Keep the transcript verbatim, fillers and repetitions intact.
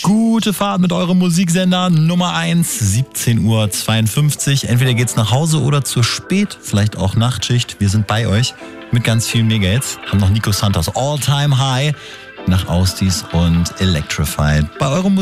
Gute Fahrt mit eurem Musiksender Nummer eins, siebzehn Uhr zweiundfünfzig. Entweder geht's nach Hause oder zur Spät, vielleicht auch Nachtschicht. Wir sind bei euch mit ganz vielen Mega-Hits. Haben noch Nico Santos All Time High nach Austis und Electrified bei eurem